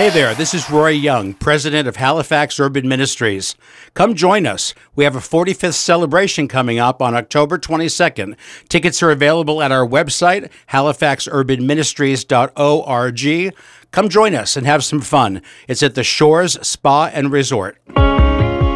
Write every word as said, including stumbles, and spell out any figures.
Hey there, this is Roy Young, president of Halifax Urban Ministries. Come join us. We have a forty-fifth celebration coming up on October twenty-second. Tickets are available at our website, halifax urban ministries dot org. Come join us and have some fun. It's at the Shores Spa and Resort.